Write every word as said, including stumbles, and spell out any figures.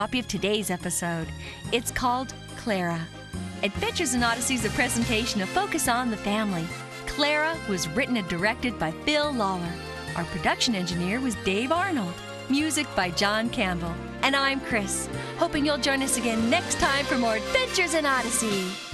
Copy of today's episode. It's called Clara. Adventures in Odyssey is a presentation of Focus on the Family. Clara was written and directed by Phil Lawler. Our production engineer was Dave Arnold. Music by John Campbell. And I'm Chris, hoping you'll join us again next time for more Adventures in Odyssey.